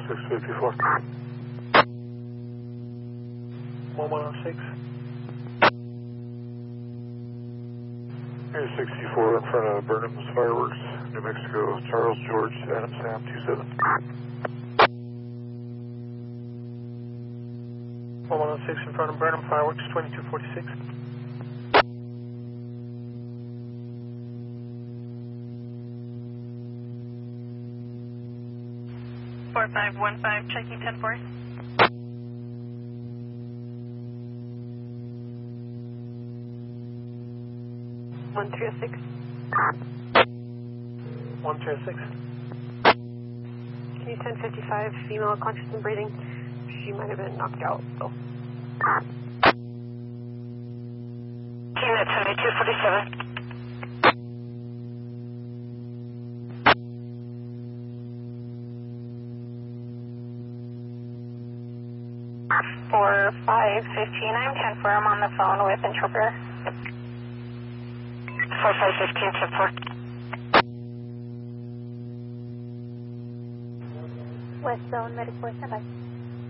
654. 1106. Here's 64 in front of Burnham's Fireworks, New Mexico, Charles George, Adam Sam 27. 1106 in front of Burnham Fireworks, 2246. 4515, checking 10-4. One 306. 1306. Can you 1055, female conscious and breathing? She might have been knocked out, so. Team at 7247. 4515, I'm 10-4, I'm on the phone with interpreter. 4515, 10-4. West Zone, medical standby.